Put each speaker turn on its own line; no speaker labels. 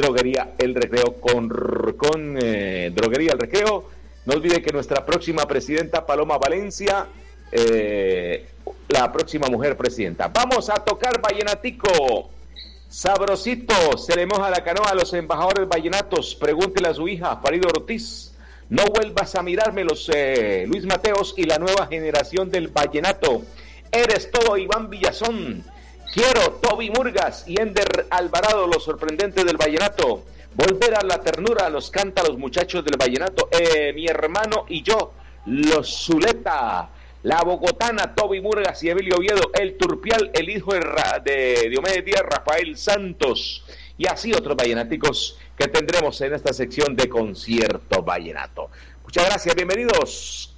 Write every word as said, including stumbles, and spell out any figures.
Droguería El Recreo con, con eh, Droguería El Recreo. No olvide que nuestra próxima presidenta, Paloma Valencia, eh, la próxima mujer presidenta. Vamos a tocar vallenatico. Sabrosito, se le moja la canoa a los embajadores vallenatos. Pregúntele a su hija, Farideh Ortiz. No vuelvas a mirarme, los eh, Luis Mateos y la nueva generación del vallenato. Eres todo, Iván Villazón. Quiero, Toby Murgas y Ender Alvarado, los sorprendentes del vallenato. Volver a la ternura, los canta los muchachos del vallenato. Eh, mi hermano y yo, los Zuleta. La bogotana, Toby Murgas y Emilio Oviedo. El Turpial, el hijo de, Ra- de Diomedes Díaz, Rafael Santos. Y así otros vallenáticos que tendremos en esta sección de concierto vallenato. Muchas gracias, bienvenidos.